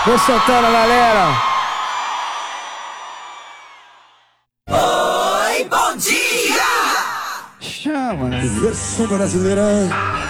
Vou soltando, galera. Oi, bom dia! Chama. Versão brasileira.